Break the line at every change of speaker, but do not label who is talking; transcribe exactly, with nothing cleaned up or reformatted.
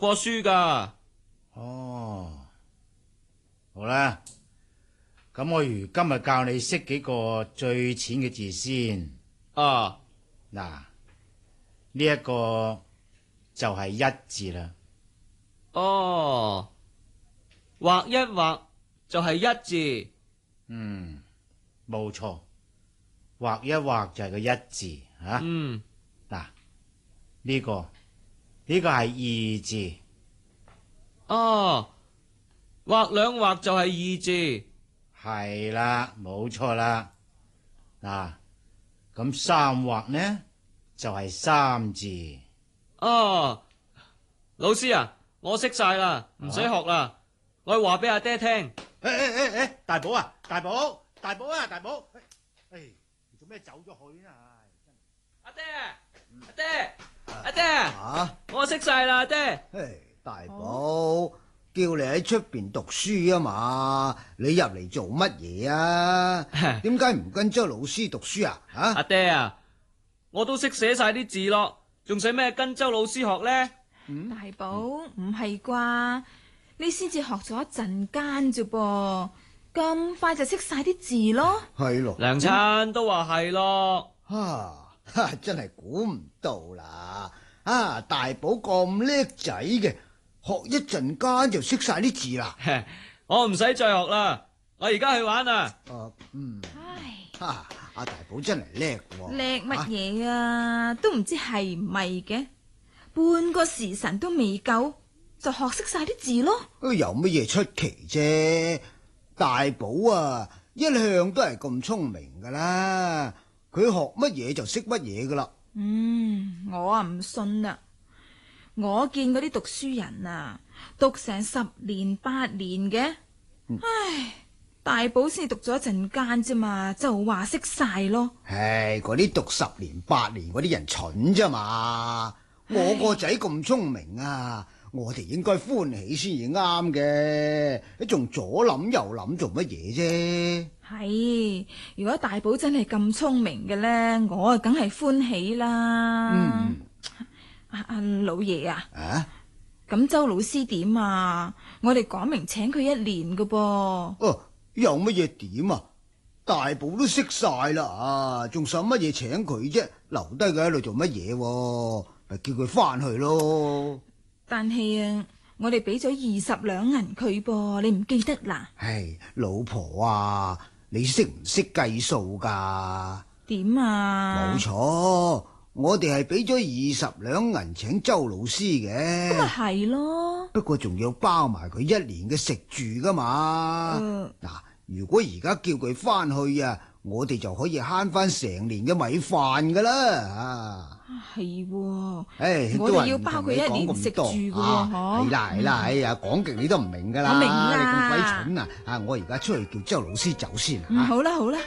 過書噶。
哦，好啦，咁我如今日教你識幾個最淺嘅字先。
啊，
嗱，呢一個就係一字啦。
哦，畫一畫就係一字。
嗯，冇錯，畫一畫就係個一字啊。
嗯，
嗱，呢個呢個係二字。
哦，畫兩畫就係二字。
係啦，冇錯啦。嗱，咁三畫呢就係三字。
哦，老師啊，我識晒啦，唔使學啦，我去話俾阿爹聽。
誒誒誒誒，大寶啊，大寶，大寶啊，大寶，誒，你做咩走咗去啊？
阿爹，阿爹，阿爹，
啊！
我識晒啦，阿爹。
唉，大寶，叫你喺出邊讀書啊嘛，你入嚟做乜嘢啊？點解唔跟周老師讀書啊？啊！
阿爹啊，我都識寫晒啲字咯，仲使咩跟周老師學呢？
嗯、
大寶，唔係啩？你先至學咗一陣間啫噃，咁快就識晒啲字咯？
係咯，
娘親都話係咯。
啊，真係估唔到啦！啊，大寶咁叻仔嘅，學一陣間就識晒啲字啦。
我唔使再學啦，我而家去玩啦。
啊，嗯，
唉，
哈，阿大寶真係叻喎。
叻乜嘢啊？都唔知係唔係嘅，半個時辰都未夠，就學識晒啲字咯。
有乜嘢出奇啫？大寶啊，一向都係咁聰明噶啦，佢學乜嘢就識乜嘢噶啦。
嗯，我啊唔信啦。我見嗰啲讀書人啊，讀成十年八年嘅，
嗯、
唉，大寶先讀咗一陣間啫嘛，就話識晒咯。
唉，嗰啲讀十年八年嗰啲人蠢啫嘛。我個仔咁聰明啊，我哋應該歡喜先至啱嘅，你仲左諗右諗做乜嘢啫？
係，如果大寶真係咁聰明嘅咧，我啊梗係歡喜啦。
嗯，
阿阿老爺啊，
啊，
咁周老師點啊？我哋講明請佢一年噶噃。
哦，有乜嘢點啊？大寶都識晒啦啊，仲使乜嘢請佢啫？留低佢喺度做乜嘢？咪叫佢翻去咯。
但係啊，我哋俾咗二十兩銀佢噃，你唔記得啦？
唉，老婆啊，你識唔識計數噶？
點啊？
冇錯，我哋係俾咗二十兩銀請周老師嘅。
咁咪係咯。
不過仲要包埋佢一年嘅食住噶嘛。嗱、呃，如果而家叫佢翻去啊，我哋就可以慳翻成年嘅米飯噶啦。啊！
係，
唉，
我哋要包佢一年食住嘅喎，
係啦係啦，哎呀，講極你都唔明噶啦，
我明啦，
你咁鬼蠢啊！啊，我而家出去叫周老師走先啊！
好啦好啦。